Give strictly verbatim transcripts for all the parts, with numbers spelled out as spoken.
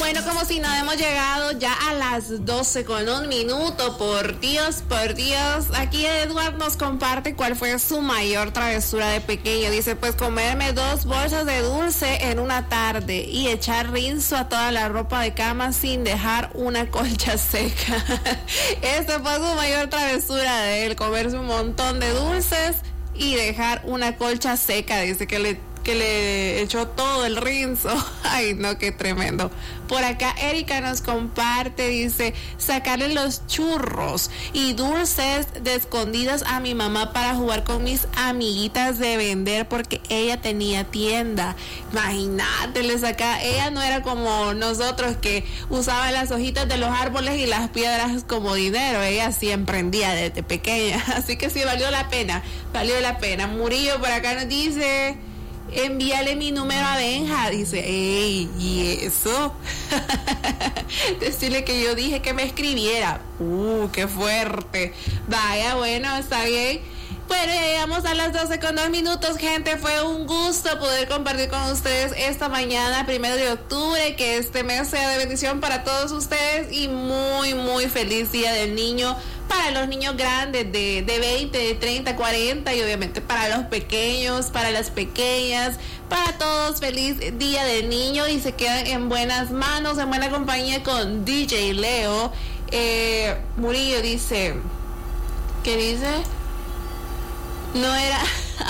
Bueno, como si no hemos llegado ya a las doce con un minuto, por Dios, por Dios. Aquí Edward nos comparte cuál fue su mayor travesura de pequeño. Dice, pues comerme dos bolsas de dulce en una tarde y echar rinzo a toda la ropa de cama sin dejar una colcha seca. Esta fue su mayor travesura de él, comerse un montón de dulces y dejar una colcha seca. Dice que le que le echó todo el rinzo. Ay, no, qué tremendo. Por acá Erika nos comparte, dice, sacarle los churros y dulces de escondidas a mi mamá para jugar con mis amiguitas de vender porque ella tenía tienda. Imagínate, le saca, ella no era como nosotros que usaban las hojitas de los árboles y las piedras como dinero. Ella sí emprendía desde pequeña. Así que sí, valió la pena, valió la pena. Murillo por acá nos dice, envíale mi número a Benja. Dice, ey, ¿y eso? Decirle que yo dije que me escribiera. Uh, qué fuerte. Vaya, bueno, está bien. Bueno, ya llegamos a las doce con dos minutos, gente. Fue un gusto poder compartir con ustedes esta mañana, primero de octubre. Que este mes sea de bendición para todos ustedes y muy, muy feliz Día del Niño para los niños grandes de, de veinte, de treinta, cuarenta y obviamente para los pequeños, para las pequeñas, para todos. Feliz Día del Niño y se quedan en buenas manos, en buena compañía con D J Leo. Eh, Murillo dice, ¿qué dice? No era.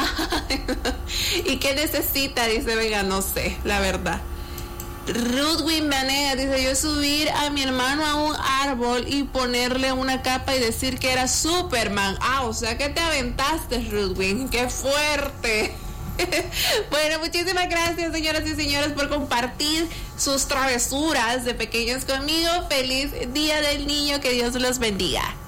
¿Y qué necesita? Dice, venga, no sé, la verdad. Rudwin Vanega dice, yo subir a mi hermano a un árbol y ponerle una capa y decir que era Superman. Ah, o sea que te aventaste, Rudwin. ¡Qué fuerte! Bueno, muchísimas gracias, señoras y señores, por compartir sus travesuras de pequeños conmigo. Feliz Día del Niño, que Dios los bendiga.